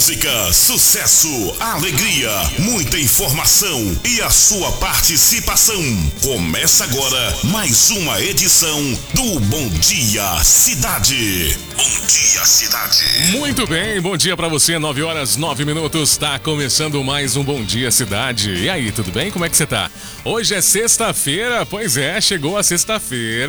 música, sucesso, alegria, muita informação e a sua participação. Começa agora mais uma edição do Bom Dia Cidade. Bom Dia Cidade. Muito bem, bom dia pra você, 9h09, tá começando mais um Bom Dia Cidade. E aí, tudo bem? Como é que você tá? Hoje é sexta-feira, pois é, chegou a sexta-feira.